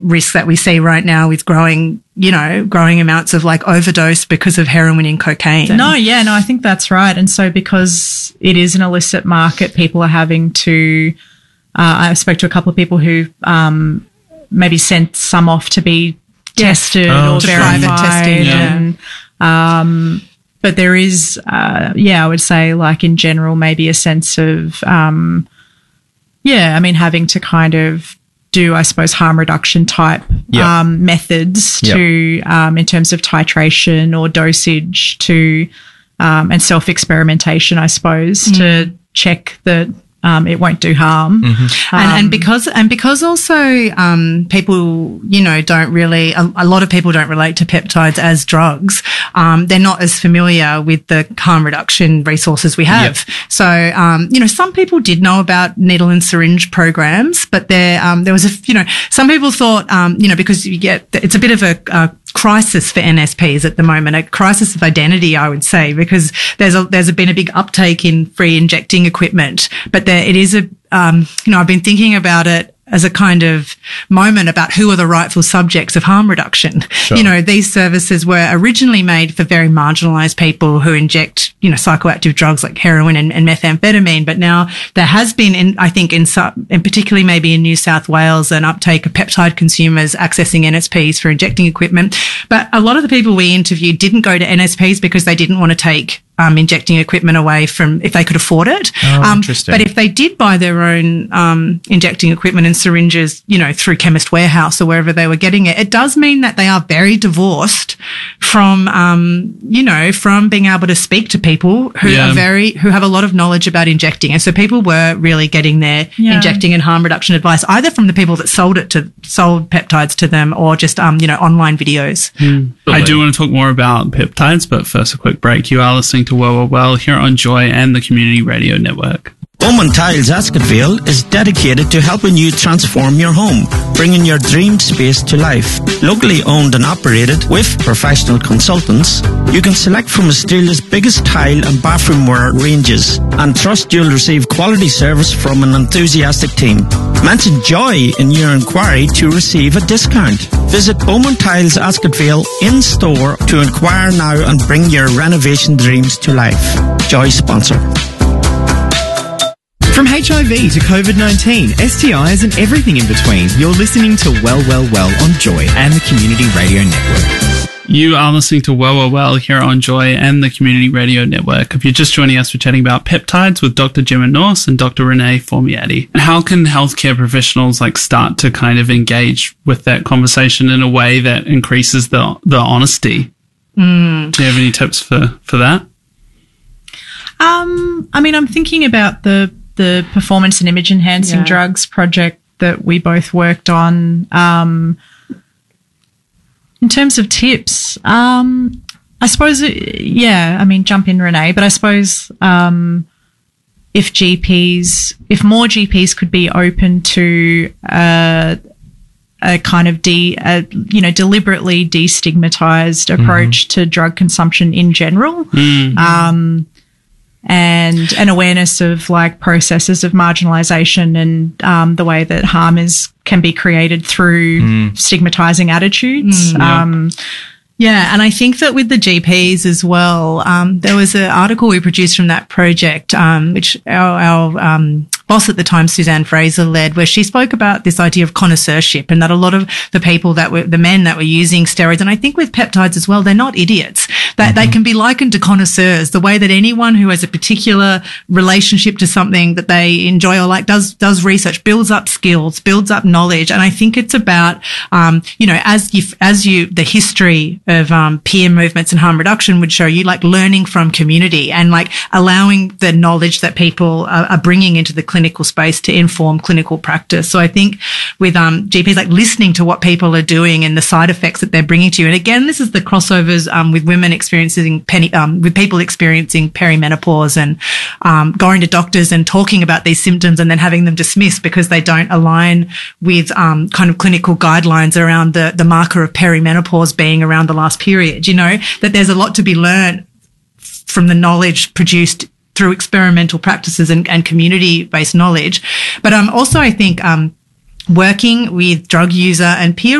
risk that we see right now with growing amounts of like overdose because of heroin and cocaine. No, I think that's right. And so because it is an illicit market, people are having to, I spoke to a couple of people who maybe sent some off to be tested or verified. Private testing. And, but there is, I would say like in general, maybe a sense of, having to kind of do, I suppose, harm reduction type methods to in terms of titration or dosage to and self-experimentation, I suppose, to check that it won't do harm. And because also people, don't really, a lot of people don't relate to peptides as drugs. They're not as familiar with the harm reduction resources we have. So, some people did know about needle and syringe programs, but there was some people thought, because it's a bit of a crisis for NSPs at the moment, a crisis of identity, I would say, because there's been a big uptake in free injecting equipment, but it is I've been thinking about it as a kind of moment about who are the rightful subjects of harm reduction. Sure. These services were originally made for very marginalised people who inject, psychoactive drugs like heroin and methamphetamine. But now there has been, in particularly maybe in New South Wales, an uptake of peptide consumers accessing NSPs for injecting equipment. But a lot of the people we interviewed didn't go to NSPs because they didn't want to take injecting equipment away from if they could afford it. Interesting. But if they did buy their own injecting equipment and syringes, through Chemist Warehouse or wherever they were getting it, it does mean that they are very divorced from, from being able to speak to people who who have a lot of knowledge about injecting. And so people were really getting their injecting and harm reduction advice either from the people that sold peptides to them or just, online videos. I do want to talk more about peptides, but first a quick break. You are listening to Well here on Joy and the Community Radio Network. Bowman Tiles Ascotville is dedicated to helping you transform your home, bringing your dream space to life. Locally owned and operated with professional consultants, you can select from Australia's biggest tile and bathroomware ranges and trust you'll receive quality service from an enthusiastic team. Mention Joy in your inquiry to receive a discount. Visit Bowman Tiles Ascotville in store to inquire now and bring your renovation dreams to life. Joy sponsor. From HIV to COVID-19, STIs and everything in between, you're listening to Well on Joy and the Community Radio Network. You are listening to Well here on Joy and the Community Radio Network. If you're just joining us, we're chatting about peptides with Dr. Gemma Norse and Dr. Renee Formiati. How can healthcare professionals start to kind of engage with that conversation in a way that increases the honesty? Do you have any tips for that? I'm thinking about the performance and image enhancing drugs project that we both worked on. In terms of tips, I suppose, jump in, Renee, but I suppose if more GPs could be open to a kind of deliberately destigmatized approach to drug consumption in general, and an awareness of processes of marginalization and the way that harm can be created through stigmatizing attitudes. And I think that with the GPs as well, there was an article we produced from that project, which our boss at the time, Suzanne Fraser, led, where she spoke about this idea of connoisseurship and that a lot of the men that were using steroids, and I think with peptides as well, they're not idiots. That they can be likened to connoisseurs, the way that anyone who has a particular relationship to something that they enjoy or does research, builds up skills, builds up knowledge. And I think it's about, the history of peer movements and harm reduction would show you, learning from community and allowing the knowledge that people are bringing into the clinical space to inform clinical practice. So I think with GPs, listening to what people are doing and the side effects that they're bringing to you. And again, this is the crossovers with women with people experiencing perimenopause and going to doctors and talking about these symptoms and then having them dismissed because they don't align with kind of clinical guidelines around the marker of perimenopause being around the last period. That there's a lot to be learned from the knowledge produced through experimental practices and community-based knowledge. But also I think working with drug user and peer